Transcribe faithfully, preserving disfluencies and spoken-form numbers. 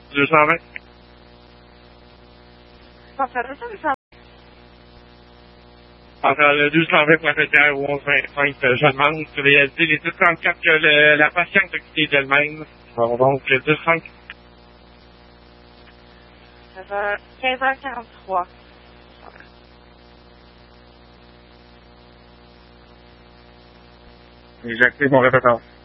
deux cent vingt. Ça ferait ça, deux cent vingt. Enfin, le deux cent vingt Pointe-Claire ou onze vingt-cinq, je demande, les, les dix trente-quatre que le, la patiente a quitté d'elle-même. Bon, donc, le dix trente. Ça va quinze heures quarante-trois. J'active mon répéteur.